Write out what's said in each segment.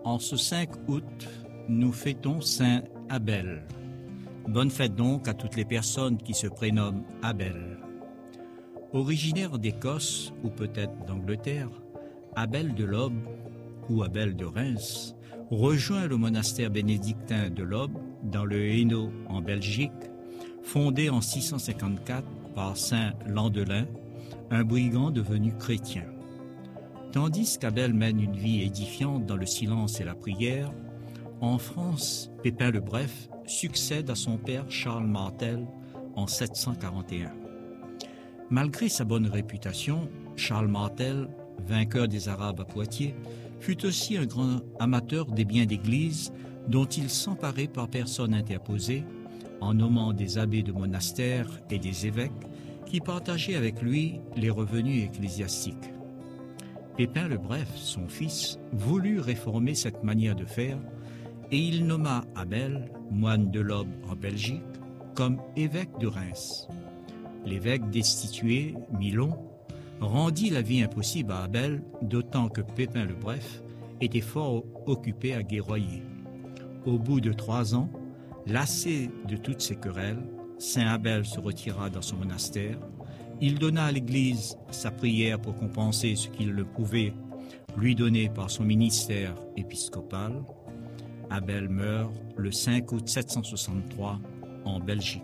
En ce 5 août, nous fêtons Saint Abel. Bonne fête donc à toutes les personnes qui se prénomment Abel. Originaire d'Écosse ou peut-être d'Angleterre, Abel de l'Aube ou Abel de Reims rejoint le monastère bénédictin de l'Aube dans le Hainaut en Belgique, fondé en 654 par saint Landelin, un brigand devenu chrétien. Tandis qu'Abel mène une vie édifiante dans le silence et la prière, en France, Pépin le Bref succède à son père Charles Martel en 741. Malgré sa bonne réputation, Charles Martel, vainqueur des Arabes à Poitiers, fut aussi un grand amateur des biens d'église dont il s'emparait par personne interposée, en nommant des abbés de monastères et des évêques qui partageaient avec lui les revenus ecclésiastiques. Pépin le Bref, son fils, voulut réformer cette manière de faire et il nomma Abel, moine de l'Aube en Belgique, comme évêque de Reims. L'évêque destitué, Milon, rendit la vie impossible à Abel, d'autant que Pépin le Bref était fort occupé à guerroyer. Au bout de 3 ans, lassé de toutes ces querelles, saint Abel se retira dans son monastère. Il donna à l'Église sa prière pour compenser ce qu'il ne pouvait lui donner par son ministère épiscopal. Abel meurt le 5 août 763 en Belgique.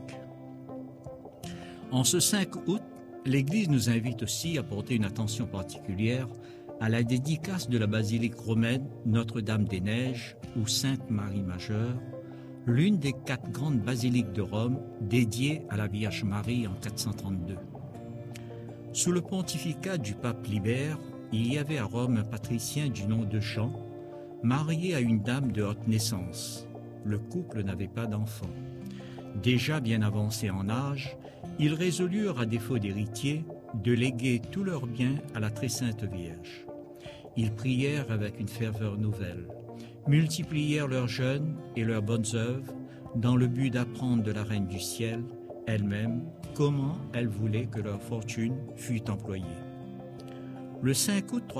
En ce 5 août, l'Église nous invite aussi à porter une attention particulière à la dédicace de la basilique romaine Notre-Dame-des-Neiges ou Sainte-Marie Majeure, l'une des 4 grandes basiliques de Rome dédiées à la Vierge Marie en 432. Sous le pontificat du pape Libère, il y avait à Rome un patricien du nom de Jean, marié à une dame de haute naissance. Le couple n'avait pas d'enfant. Déjà bien avancés en âge, ils résolurent, à défaut d'héritiers, de léguer tous leurs biens à la très sainte Vierge. Ils prièrent avec une ferveur nouvelle, multiplièrent leurs jeûnes et leurs bonnes œuvres dans le but d'apprendre de la Reine du Ciel, elle-même, comment elle voulait que leur fortune fût employée. Le 5 août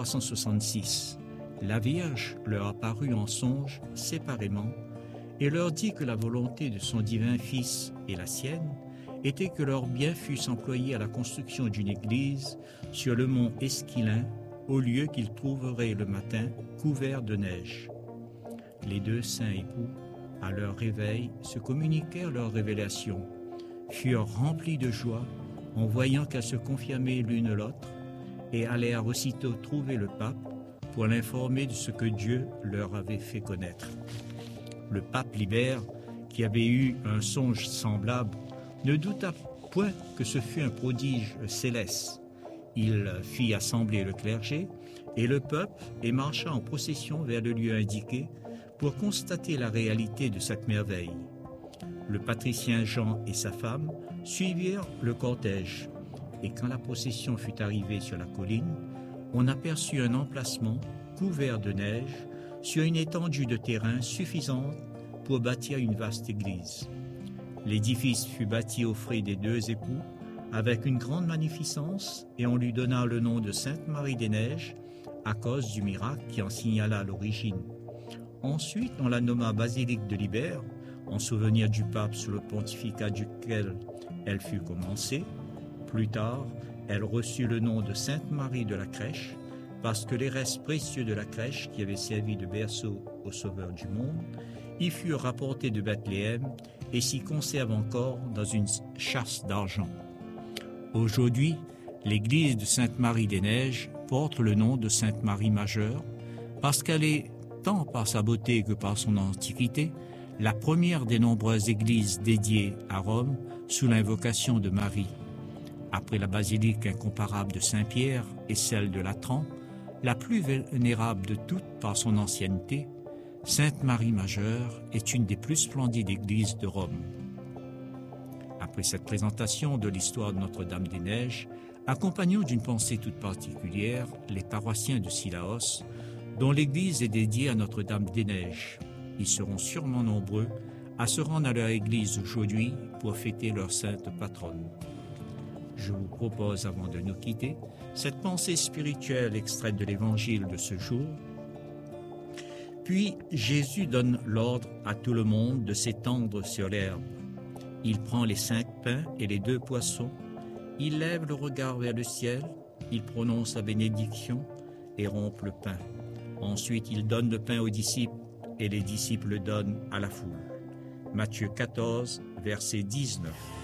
366, la Vierge leur apparut en songe séparément et leur dit que la volonté de son divin Fils et la sienne était que leurs biens fussent employés à la construction d'une église sur le mont Esquilin, au lieu qu'ils trouveraient le matin couvert de neige. Les 2 saints époux, à leur réveil, se communiquèrent leur révélation, furent remplis de joie en voyant qu'elles se confirmaient l'une l'autre et allèrent aussitôt trouver le pape pour l'informer de ce que Dieu leur avait fait connaître. Le pape Libère, qui avait eu un songe semblable, ne douta point que ce fût un prodige céleste. Il fit assembler le clergé et le peuple et marcha en procession vers le lieu indiqué pour constater la réalité de cette merveille. Le patricien Jean et sa femme suivirent le cortège, et quand la procession fut arrivée sur la colline, on aperçut un emplacement couvert de neige sur une étendue de terrain suffisante pour bâtir une vaste église. L'édifice fut bâti aux frais des 2 époux avec une grande magnificence et on lui donna le nom de Sainte-Marie-des-Neiges à cause du miracle qui en signala l'origine. Ensuite, on la nomma basilique de Libère en souvenir du pape sous le pontificat duquel elle fut commencée. Plus tard, elle reçut le nom de Sainte-Marie de la Crèche parce que les restes précieux de la crèche qui avait servi de berceau au Sauveur du monde y furent rapportés de Bethléem et s'y conservent encore dans une châsse d'argent. Aujourd'hui, l'église de Sainte-Marie-des-Neiges porte le nom de Sainte-Marie Majeure parce qu'elle est, tant par sa beauté que par son antiquité, la première des nombreuses églises dédiées à Rome sous l'invocation de Marie. Après la basilique incomparable de Saint-Pierre et celle de Latran, la plus vénérable de toutes par son ancienneté, Sainte-Marie Majeure est une des plus splendides églises de Rome. Après cette présentation de l'histoire de Notre-Dame-des-Neiges, accompagnons d'une pensée toute particulière les paroissiens de Sillaos, dont l'église est dédiée à Notre-Dame-des-Neiges. Ils seront sûrement nombreux à se rendre à leur église aujourd'hui pour fêter leur sainte patronne. Je vous propose, avant de nous quitter, cette pensée spirituelle extraite de l'évangile de ce jour. Puis Jésus donne l'ordre à tout le monde de s'étendre sur l'herbe. Il prend les 5 pains et les 2 poissons, il lève le regard vers le ciel, il prononce la bénédiction et rompt le pain. Ensuite, il donne le pain aux disciples et les disciples le donnent à la foule. Matthieu 14, verset 19.